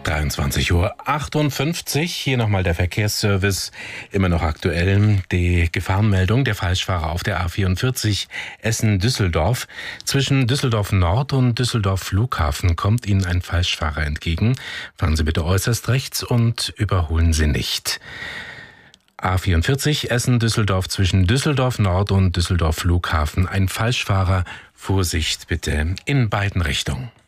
23:58 Uhr, hier nochmal der Verkehrsservice, immer noch aktuell. Die Gefahrenmeldung, der Falschfahrer auf der A44 Essen-Düsseldorf. Zwischen Düsseldorf Nord und Düsseldorf Flughafen kommt Ihnen ein Falschfahrer entgegen. Fahren Sie bitte äußerst rechts und überholen Sie nicht. A44 Essen-Düsseldorf zwischen Düsseldorf Nord und Düsseldorf Flughafen. Ein Falschfahrer, Vorsicht bitte in beiden Richtungen.